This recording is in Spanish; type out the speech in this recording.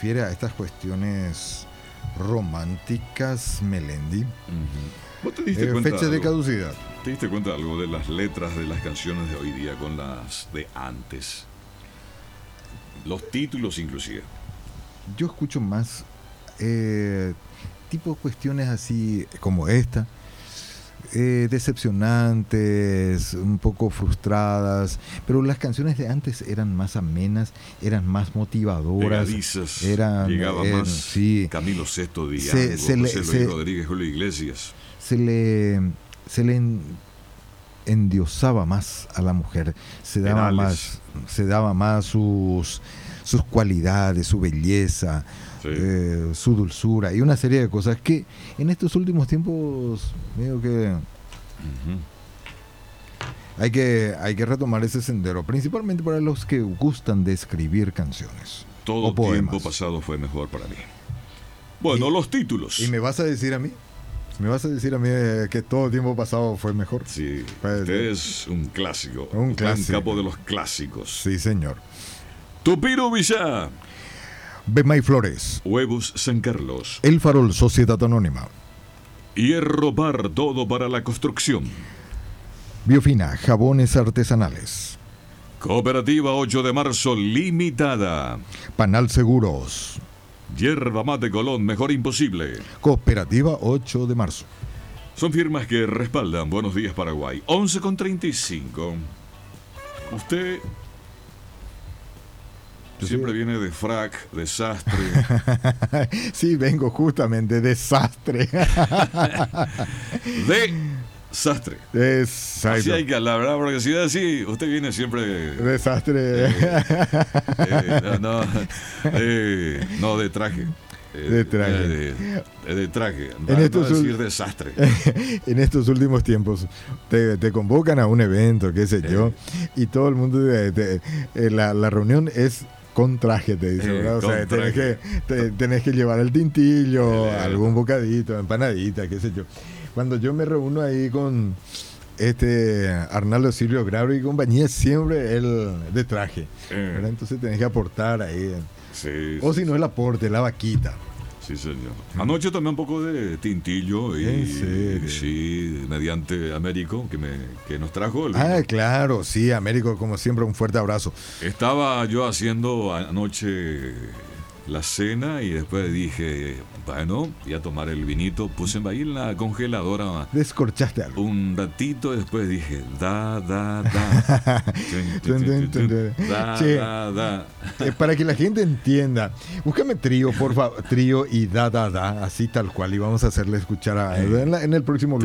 refiere a estas cuestiones románticas, Melendi, ¿Vos te diste cuenta fecha de algo? caducidad. ¿Te diste cuenta de algo de las letras de las canciones de hoy día con las de antes? Los títulos inclusive. Yo escucho más tipo cuestiones así como esta, decepcionantes, un poco frustradas, pero las canciones de antes eran más amenas, eran más motivadoras, Pegadizas. eran, Llegaba más sí, Camilo Sesto Diango, Se le- José Luis se- Rodríguez, Julio Iglesias. se le endiosaba más a la mujer, se daba Perales. más sus cualidades, su belleza, Sí. su dulzura y una serie de cosas que en estos últimos tiempos medio que Ujú. hay que retomar ese sendero, principalmente para los que gustan de escribir canciones Todo o poemas. tiempo pasado fue mejor para mí. Bueno, los títulos. ¿Y me vas a decir a mí? ¿Me vas a decir a mí que todo tiempo pasado fue mejor? Sí, Pues, usted es un clásico. Un Usted es clásico. capo de los clásicos. Sí, señor. Tupiro Villa, Bemay Flores, Huevos San Carlos, El Farol, Sociedad Anónima, Hierro Bar, todo para la construcción. Biofina, Jabones Artesanales, Cooperativa 8 de marzo limitada. Panal Seguros, Yerba Mate Colón, mejor imposible. Cooperativa 8 de marzo. Son firmas que respaldan Buenos Días Paraguay. 11:35. Usted siempre viene de frac, desastre. Sí, vengo justamente, desastre. Desastre. Así Exacto. hay que hablar, porque si es así, usted viene siempre. Desastre. No, de traje. De traje. De traje. En estos no decir ul- desastre. En estos últimos tiempos te convocan a un evento, qué sé yo, y todo el mundo, la reunión es con traje, te dice, ¿verdad? O con sea, traje. tenés que llevar el tintillo, El- algún bocadito, empanadita, qué sé yo. Cuando yo me reúno ahí con Arnaldo Silvio Grau y compañía, siempre él de traje, ¿verdad? Entonces tenés que aportar ahí. Sí, O sí, si no es la porte, la vaquita. sí, señor. Anoche tomé un poco de tintillo y ¿En serio? sí, mediante Américo que nos trajo el vino. Ah, claro, sí, Américo, como siempre, un fuerte abrazo. Estaba yo haciendo anoche la cena y después dije, bueno, voy a tomar el vinito, puse ahí en la congeladora Descorchaste algo. un ratito y después dije, da. Da, Che. da. Para que la gente entienda, búscame trío, por favor, trío y da, así tal cual, y vamos a hacerle escuchar en el próximo